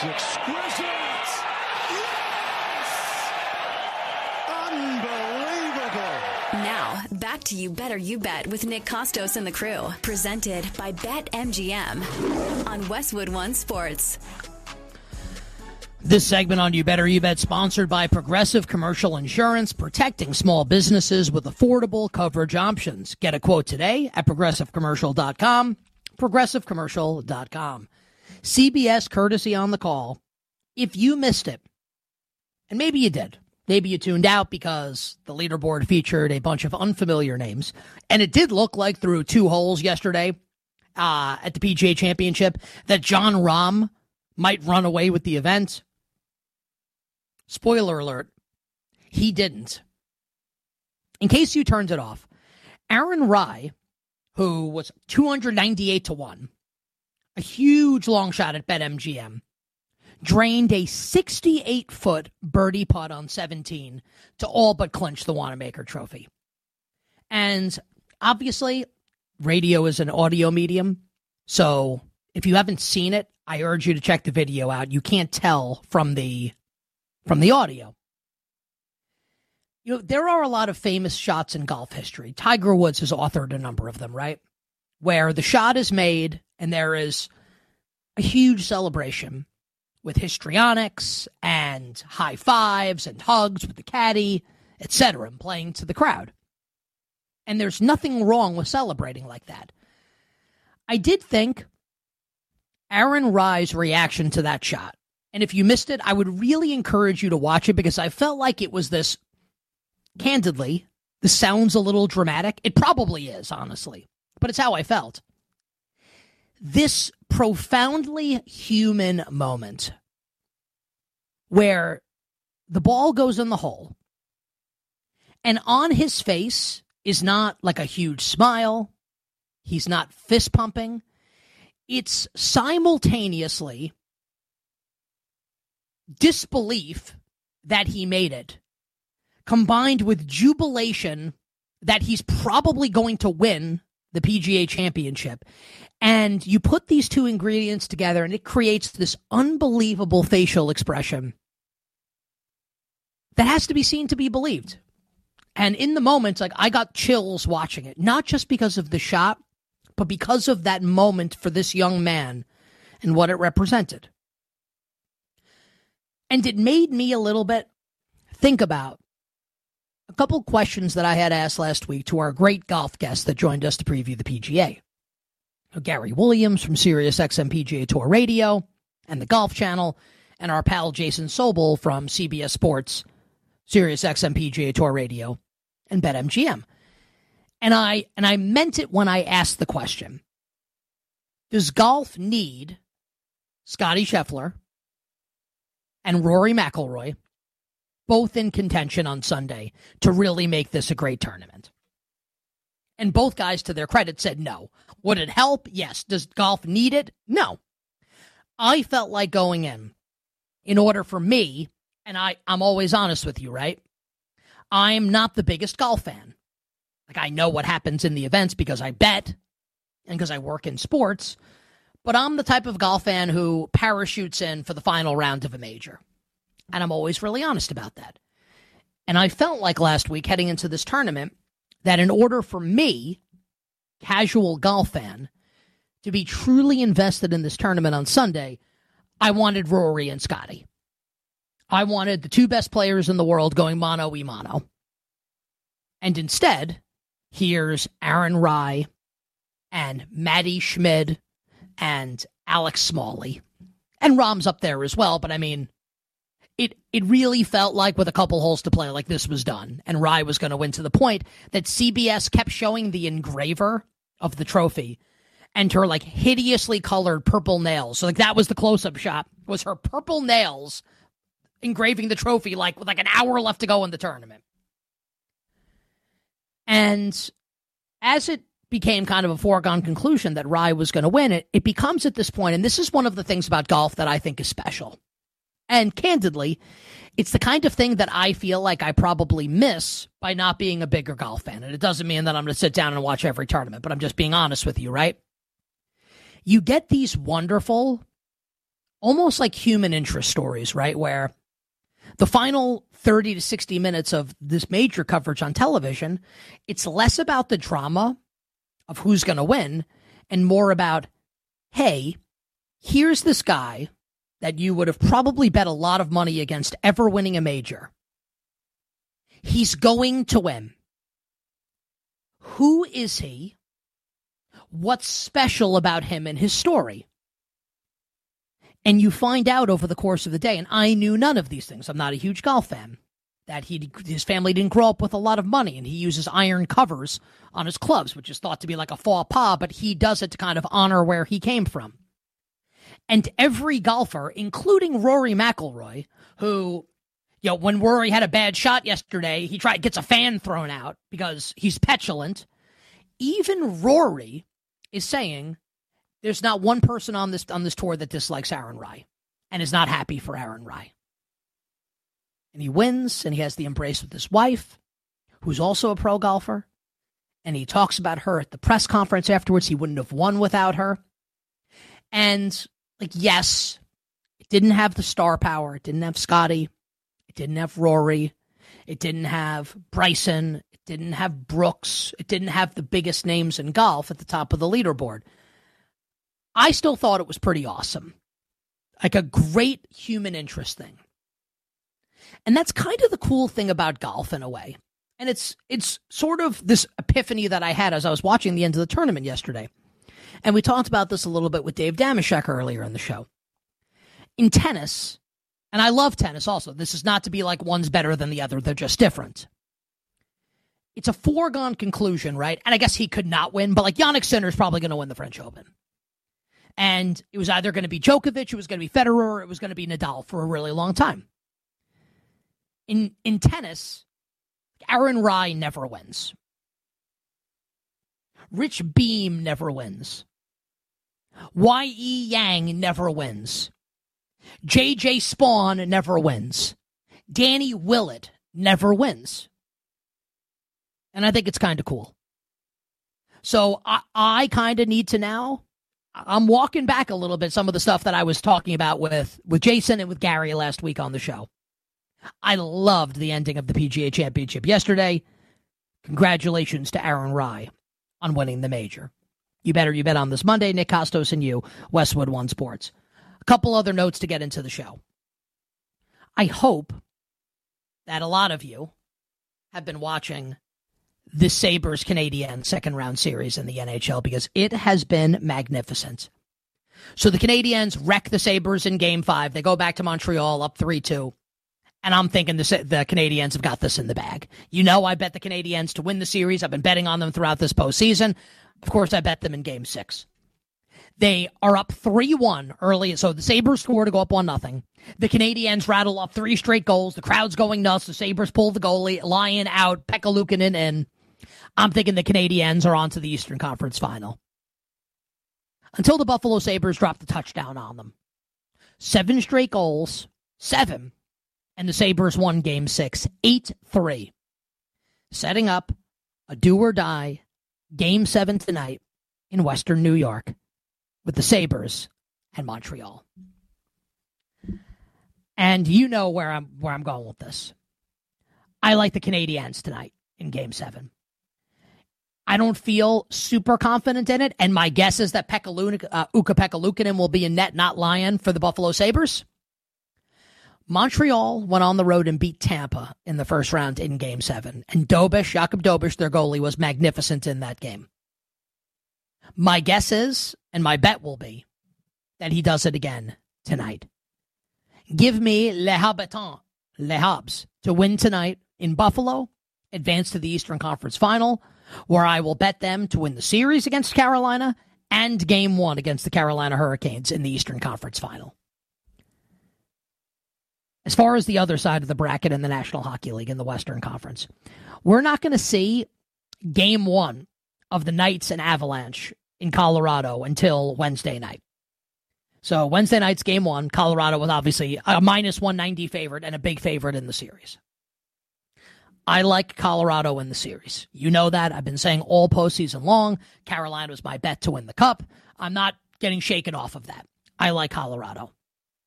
It's exquisite. Yes! Unbelievable. Now, back to You Better You Bet with Nick Costos and the crew. Presented by BetMGM on Westwood One Sports. This segment on You Better You Bet sponsored by Progressive Commercial Insurance, protecting small businesses with affordable coverage options. Get a quote today at progressivecommercial.com. progressivecommercial.com. CBS courtesy on the call. If you missed it, and maybe you did, maybe you tuned out because the leaderboard featured a bunch of unfamiliar names, and it did look like through two holes yesterday at the PGA Championship that Jon Rahm might run away with the event. Spoiler alert, he didn't. In case you turned it off, Aaron Rai, who was 298 to 1, a huge long shot at BetMGM, drained a 68-foot birdie putt on 17 to all but clinch the Wanamaker Trophy. And obviously, radio is an audio medium, so if you haven't seen it, I urge you to check the video out. You can't tell from the audio. You know, there are a lot of famous shots in golf history. Tiger Woods has authored a number of them, right? Where the shot is made and there is a huge celebration with histrionics and high fives and hugs with the caddy, etc., and playing to the crowd. And there's nothing wrong with celebrating like that. I did think Aaron Rai's reaction to that shot, and if you missed it, I would really encourage you to watch it because I felt like it was this, candidly, this sounds a little dramatic. It probably is, honestly, but it's how I felt. This profoundly human moment where the ball goes in the hole and on his face is not like a huge smile. He's not fist pumping. It's simultaneously disbelief that he made it, combined with jubilation that he's probably going to win the PGA Championship. And you put these two ingredients together and it creates this unbelievable facial expression that has to be seen to be believed. And in the moment, like, I got chills watching it, not just because of the shot, but because of that moment for this young man and what it represented. And it made me a little bit think about a couple questions that I had asked last week to our great golf guest that joined us to preview the PGA. Gary Williams from SiriusXM PGA Tour Radio and the Golf Channel, and our pal Jason Sobel from CBS Sports, SiriusXM PGA Tour Radio, and BetMGM. And I meant it when I asked the question. Does golf need Scottie Scheffler and Rory McIlroy, both in contention on Sunday, to really make this a great tournament? And both guys, to their credit, said no. Would it help? Yes. Does golf need it? No. I felt like going in order for me, and I'm always honest with you, right? I'm not the biggest golf fan. Like, I know what happens in the events because I bet and because I work in sports, but I'm the type of golf fan who parachutes in for the final round of a major. And I'm always really honest about that. And I felt like last week heading into this tournament that in order for me, casual golf fan, to be truly invested in this tournament on Sunday, I wanted Rory and Scottie. I wanted the two best players in the world going mano-a-mano. And instead, here's Aaron Rai and Matty Schmid and Alex Smalley. And Rahm's up there as well, but I mean, it really felt like with a couple holes to play, like this was done. And Rai was going to win, to the point that CBS kept showing the engraver of the trophy and her like hideously colored purple nails. So like that was the close-up shot, was her purple nails engraving the trophy like with like an hour left to go in the tournament. And as it became kind of a foregone conclusion that Rai was going to win, it becomes at this point, and this is one of the things about golf that I think is special. And candidly, it's the kind of thing that I feel like I probably miss by not being a bigger golf fan. And it doesn't mean that I'm going to sit down and watch every tournament, but I'm just being honest with you, right? You get these wonderful almost like human interest stories, right? Where the final 30 to 60 minutes of this major coverage on television, it's less about the drama of who's going to win and more about, hey, here's this guy that you would have probably bet a lot of money against ever winning a major. He's going to win. Who is he? What's special about him and his story? And you find out over the course of the day, and I knew none of these things. I'm not a huge golf fan. That his family didn't grow up with a lot of money, and he uses iron covers on his clubs, which is thought to be like a faux pas, but he does it to kind of honor where he came from. And every golfer, including Rory McIlroy, who, when Rory had a bad shot yesterday, gets a fan thrown out because he's petulant. Even Rory is saying there's not one person on this tour that dislikes Aaron Rai and is not happy for Aaron Rai. And he wins, and he has the embrace with his wife, who's also a pro golfer. And he talks about her at the press conference afterwards. He wouldn't have won without her. And, yes, it didn't have the star power. It didn't have Scotty. It didn't have Rory. It didn't have Bryson. It didn't have Brooks. It didn't have the biggest names in golf at the top of the leaderboard. I still thought it was pretty awesome. Like a great human interest thing. And that's kind of the cool thing about golf in a way. And it's sort of this epiphany that I had as I was watching the end of the tournament yesterday. And we talked about this a little bit with Dave Damashek earlier in the show. In tennis, and I love tennis also, this is not to be like one's better than the other, they're just different. It's a foregone conclusion, right? And I guess he could not win, but Jannik Sinner is probably going to win the French Open. And it was either going to be Djokovic, it was going to be Federer, or it was going to be Nadal for a really long time. In tennis, Aaron Rai never wins. Rich Beem never wins. Y.E. Yang never wins. J.J. Spawn never wins. Danny Willett never wins. And I think it's kind of cool. So I kind of need to now, I'm walking back a little bit some of the stuff that I was talking about with Jason and with Gary last week on the show. I loved the ending of the PGA Championship yesterday. Congratulations to Aaron Rai on winning the major. You bet on this Monday. Nick Kostos and you, Westwood One Sports. A couple other notes to get into the show. I hope that a lot of you have been watching the Sabres Canadiens second round series in the NHL because it has been magnificent. So the Canadiens wreck the Sabres in Game 5. They go back to Montreal up 3-2. And I'm thinking the Canadiens have got this in the bag. I bet the Canadiens to win the series. I've been betting on them throughout this postseason. Of course, I bet them in Game 6. They are up 3-1 early, so the Sabres score to go up 1-0. The Canadiens rattle off 3 straight goals. The crowd's going nuts. The Sabres pull the goalie. Lyon out. Pekka Luukkonen in. I'm thinking the Canadiens are on to the Eastern Conference Final. Until the Buffalo Sabres drop the touchdown on them. 7 straight goals. 7. And the Sabres won Game 6, 8-3. Setting up a do-or-die Game 7 tonight in Western New York with the Sabres and Montreal. And you know where I'm going with this. I like the Canadiens tonight in Game 7. I don't feel super confident in it, and my guess is that Ukko-Pekka Luukkonen will be in net, not Lyon, for the Buffalo Sabres. Montreal went on the road and beat Tampa in the first round in Game 7. And Jakob Dobeš, their goalie, was magnificent in that game. My guess is, and my bet will be, that he does it again tonight. Give me Les Habs, to win tonight in Buffalo, advance to the Eastern Conference Final, where I will bet them to win the series against Carolina and Game 1 against the Carolina Hurricanes in the Eastern Conference Final. As far as the other side of the bracket in the National Hockey League in the Western Conference, we're not going to see Game 1 of the Knights and Avalanche in Colorado until Wednesday night. So Wednesday night's Game 1, Colorado was obviously a minus 190 favorite and a big favorite in the series. I like Colorado in the series. You know that. I've been saying all postseason long, Carolina was my bet to win the Cup. I'm not getting shaken off of that. I like Colorado.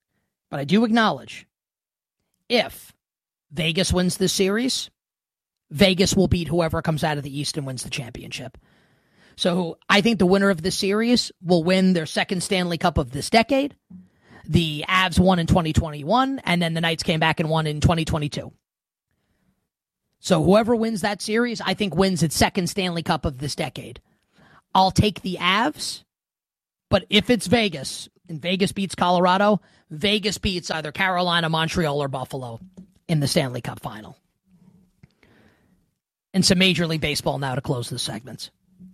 But I do acknowledge, if Vegas wins this series, Vegas will beat whoever comes out of the East and wins the championship. So I think the winner of this series will win their second Stanley Cup of this decade. The Avs won in 2021, and then the Knights came back and won in 2022. So whoever wins that series, I think wins its second Stanley Cup of this decade. I'll take the Avs, but if it's Vegas, and Vegas beats Colorado, Vegas beats either Carolina, Montreal, or Buffalo in the Stanley Cup final. And some Major League Baseball now to close this segment.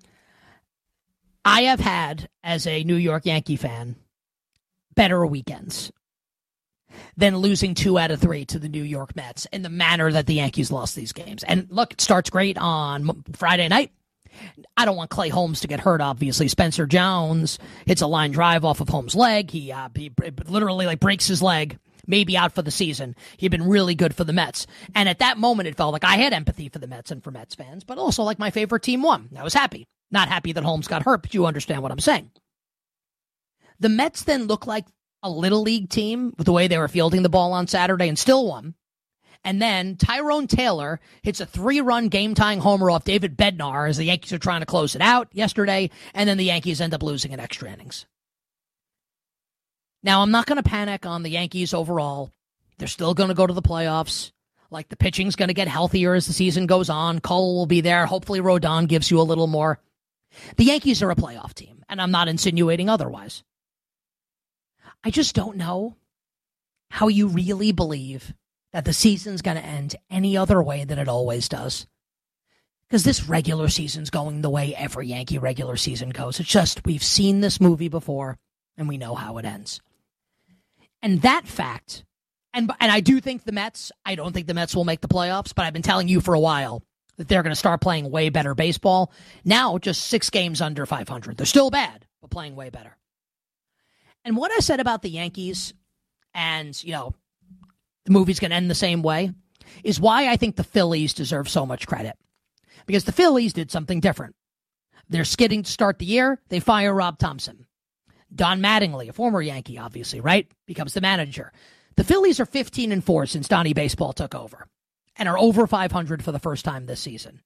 I have had, as a New York Yankee fan, better weekends than losing 2 out of 3 to the New York Mets in the manner that the Yankees lost these games. And look, it starts great on Friday night. I don't want Clay Holmes to get hurt, obviously. Spencer Jones hits a line drive off of Holmes' leg. He literally breaks his leg, maybe out for the season. He'd been really good for the Mets. And at that moment, it felt like I had empathy for the Mets and for Mets fans, but also like my favorite team won. I was happy. Not happy that Holmes got hurt, but you understand what I'm saying. The Mets then look like a little league team with the way they were fielding the ball on Saturday and still won. And then Tyrone Taylor hits a 3-run game-tying homer off David Bednar as the Yankees are trying to close it out yesterday, and then the Yankees end up losing in extra innings. Now, I'm not going to panic on the Yankees overall. They're still going to go to the playoffs. Like, the pitching's going to get healthier as the season goes on. Cole will be there. Hopefully Rodon gives you a little more. The Yankees are a playoff team, and I'm not insinuating otherwise. I just don't know how you really believe that the season's going to end any other way than it always does. Because this regular season's going the way every Yankee regular season goes. It's just, we've seen this movie before, and we know how it ends. And that fact, and I do think I don't think the Mets will make the playoffs, but I've been telling you for a while that they're going to start playing way better baseball. Now, just 6 games under 500. They're still bad, but playing way better. And what I said about the Yankees, and, the movie's going to end the same way, is why I think the Phillies deserve so much credit. Because the Phillies did something different. They're skidding to start the year. They fire Rob Thompson. Don Mattingly, a former Yankee, obviously, right, becomes the manager. The Phillies are 15-4 since Donnie Baseball took over and are over 500 for the first time this season.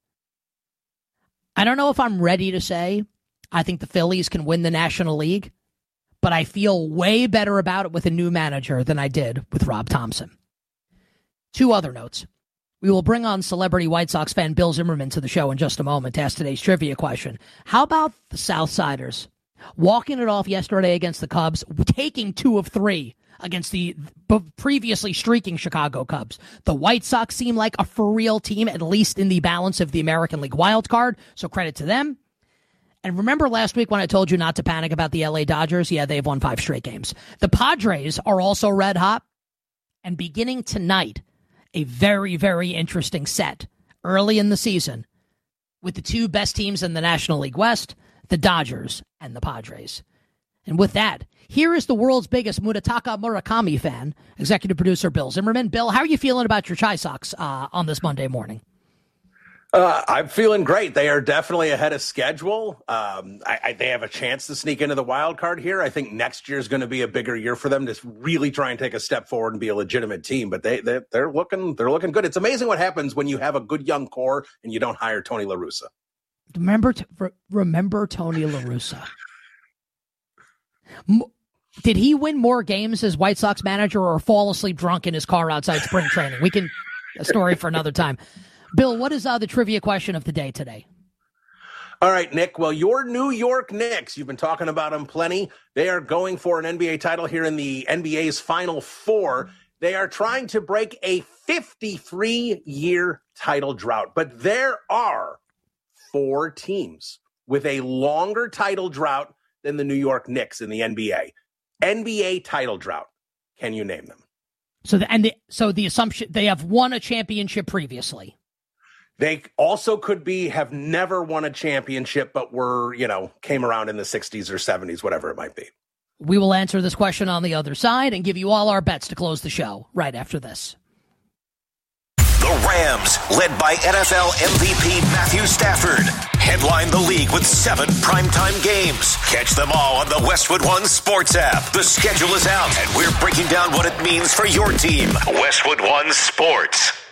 I don't know if I'm ready to say I think the Phillies can win the National League, but I feel way better about it with a new manager than I did with Rob Thompson. 2 other notes. We will bring on celebrity White Sox fan Bill Zimmerman to the show in just a moment to ask today's trivia question. How about the Southsiders walking it off yesterday against the Cubs, taking 2 of 3 against the previously streaking Chicago Cubs? The White Sox seem like a for-real team, at least in the balance of the American League wild card, so credit to them. And remember last week when I told you not to panic about the LA Dodgers? Yeah, they've won 5 straight games. The Padres are also red hot, and beginning tonight, a very, very interesting set early in the season with the 2 best teams in the National League West, the Dodgers and the Padres. And with that, here is the world's biggest Munetaka Murakami fan, executive producer Bill Zimmerman. Bill, how are you feeling about your Chi Sox on this Monday morning? I'm feeling great. They are definitely ahead of schedule. They have a chance to sneak into the wild card here. I think next year is going to be a bigger year for them to really try and take a step forward and be a legitimate team. But they're looking good. It's amazing what happens when you have a good young core and you don't hire Tony La Russa. Remember Tony La Russa. Did he win more games as White Sox manager or fall asleep drunk in his car outside spring training? A story for another time. Bill, what is the trivia question of the day today? All right, Nick. Well, your New York Knicks, you've been talking about them plenty. They are going for an NBA title here in the NBA's Final Four. They are trying to break a 53-year title drought. But there are 4 teams with a longer title drought than the New York Knicks in the NBA. NBA title drought. Can you name them? So the assumption they have won a championship previously. They also could have never won a championship, but came around in the 60s or 70s, whatever it might be. We will answer this question on the other side and give you all our bets to close the show right after this. The Rams, led by NFL MVP Matthew Stafford, headline the league with 7 primetime games. Catch them all on the Westwood One Sports app. The schedule is out, and we're breaking down what it means for your team. Westwood One Sports.